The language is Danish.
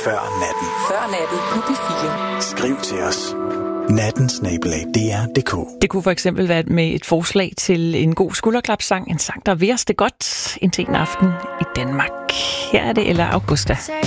Før natten. Før natten på P4. Skriv til os. natten@dr.dk. Det kunne for eksempel være med et forslag til en god skulderklapsang. En sang, der væres det godt indtil en aften i Danmark. Her er det Ella Augusta.